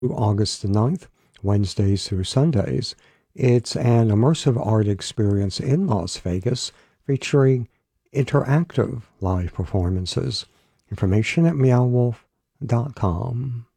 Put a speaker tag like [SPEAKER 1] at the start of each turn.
[SPEAKER 1] August the 9th, Wednesdays through Sundays. It's an immersive art experience in Las Vegas featuring interactive live performances. Information at meowwolf.com.